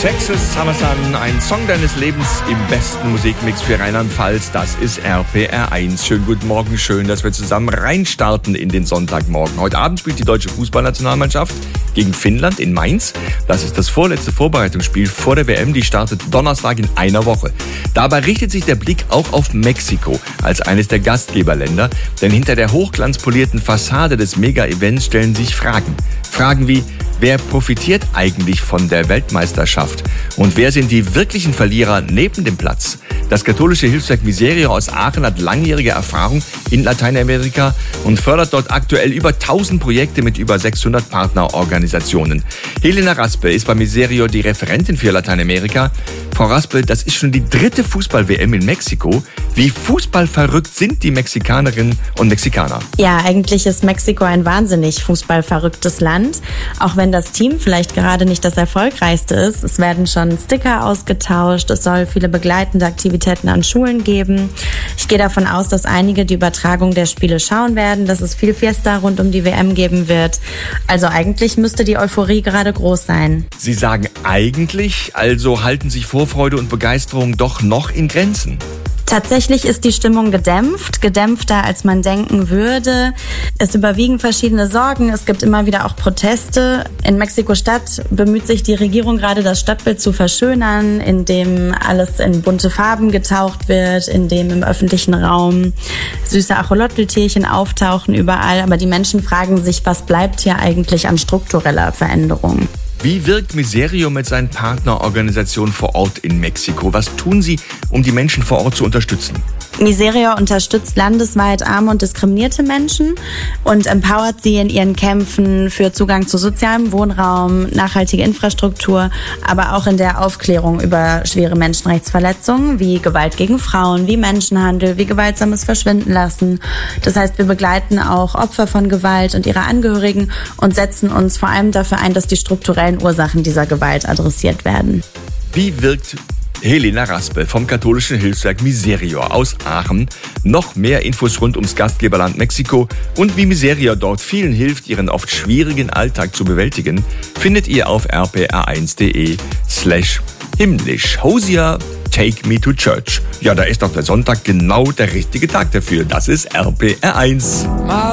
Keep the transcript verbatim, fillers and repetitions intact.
Texas Summer Sun, ein Song deines Lebens im besten Musikmix für Rheinland-Pfalz. Das ist R P R eins. Schönen guten Morgen, schön, dass wir zusammen reinstarten in den Sonntagmorgen. Heute Abend spielt die deutsche Fußballnationalmannschaft gegen Finnland in Mainz. Das ist das vorletzte Vorbereitungsspiel vor der W M. Die startet Donnerstag in einer Woche. Dabei richtet sich der Blick auch auf Mexiko als eines der Gastgeberländer. Denn hinter der hochglanzpolierten Fassade des Mega-Events stellen sich Fragen. Fragen wie: Wer profitiert eigentlich von der Weltmeisterschaft? Und wer sind die wirklichen Verlierer neben dem Platz? Das katholische Hilfswerk Miserio aus Aachen hat langjährige Erfahrung in Lateinamerika und fördert dort aktuell über tausend Projekte mit über sechshundert Partnerorganisationen. Helena Raspe ist bei Miserio die Referentin für Lateinamerika. Frau Raspe, das ist schon die dritte Fußball-W M in Mexiko. Wie fußballverrückt sind die Mexikanerinnen und Mexikaner? Ja, eigentlich ist Mexiko ein wahnsinnig fußballverrücktes Land. Auch wenn das Team vielleicht gerade nicht das erfolgreichste ist. Es werden schon Sticker ausgetauscht. Es soll viele begleitende Aktivitäten an Schulen geben. Ich gehe davon aus, dass einige die Übertragung der Spiele schauen werden, dass es viel Fiesta rund um die W M geben wird. Also eigentlich müsste die Euphorie gerade groß sein. Sie sagen eigentlich, also halten sich Vorfreude und Begeisterung doch noch in Grenzen. Tatsächlich ist die Stimmung gedämpft, gedämpfter als man denken würde. Es überwiegen verschiedene Sorgen, es gibt immer wieder auch Proteste. In Mexiko-Stadt bemüht sich die Regierung gerade, das Stadtbild zu verschönern, indem alles in bunte Farben getaucht wird, indem im öffentlichen Raum süße Acholotl-Tierchen auftauchen überall. Aber die Menschen fragen sich, was bleibt hier eigentlich an struktureller Veränderung? Wie wirkt Miserio mit seinen Partnerorganisationen vor Ort in Mexiko? Was tun Sie, um die Menschen vor Ort zu unterstützen? Miserio unterstützt landesweit arme und diskriminierte Menschen und empowert sie in ihren Kämpfen für Zugang zu sozialem Wohnraum, nachhaltige Infrastruktur, aber auch in der Aufklärung über schwere Menschenrechtsverletzungen wie Gewalt gegen Frauen, wie Menschenhandel, wie gewaltsames Verschwinden lassen. Das heißt, wir begleiten auch Opfer von Gewalt und ihre Angehörigen und setzen uns vor allem dafür ein, dass die strukturellen Ursachen dieser Gewalt adressiert werden. Wie wirkt Helena Raspe vom katholischen Hilfswerk Miserio aus Aachen? Noch mehr Infos rund ums Gastgeberland Mexiko und wie Miserio dort vielen hilft, ihren oft schwierigen Alltag zu bewältigen, findet ihr auf r p r eins punkt d e slash himmlisch. Hosier, Take Me to Church. Ja, da ist doch der Sonntag genau der richtige Tag dafür. Das ist R P R eins.